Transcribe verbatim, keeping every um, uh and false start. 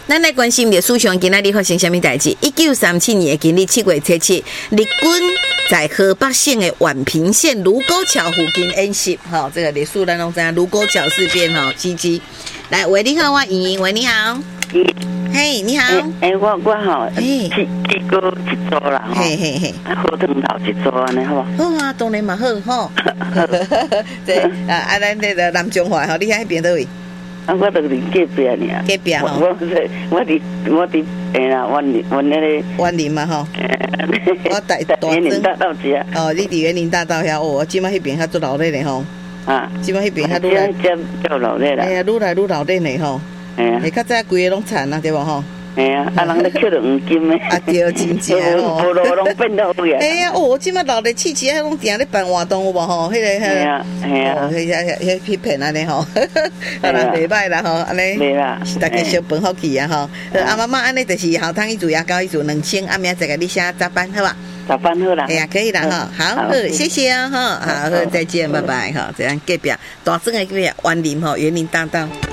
咱来关心历史上今仔日发生什么代志？一九三七年的今日七月七七，日军在河北省的宛平县卢沟桥附近演习。哈、哦，这个历史咱拢知影，卢沟桥事变哈，鸡鸡。来，喂，你好，我莹莹，喂，你好。嘿、hey, 你好。 哎、欸，我我吼， 嘿， 七七个一组啦， 嘿嘿嘿， 火腿头一组安尼好无？好啊，当然嘛好吼。这啊啊，咱这个南中华吼，你喺边倒位？ 啊，我住伫隔壁尔。 隔壁吼。 我我伫我伫诶啦，阮阮那个园林嘛吼。我大大园林大道只。 哦，你伫园林大道遐，哦，我即摆迄边较做闹热咧吼。啊，即摆迄边较愈来较较闹热啦。 哎呀，愈来愈闹热咧吼。 哎呀， 诶，较早规个拢惨啊，对无吼？ 哎呀，啊，人咧捡着黄金诶。 啊，对，真正吼。 无路拢变到位啊。 哎呀，哦，即摆闹热气气，迄拢定咧办活动有无吼？迄个迄个。 哎呀，哎呀， 迄迄迄迄片安尼吼，啊啦，袂歹啦吼，安尼。 袂啦， 大家小本好去啊吼。啊妈妈安尼就是校堂伊主要交伊做两千，啊明仔再甲你写早班好吧？ 早班好啦。 哎呀，可以啦哈，好，好，谢谢啊哈，好，再见，拜拜哈，这样隔壁大庄的隔壁园林哈，园林大道。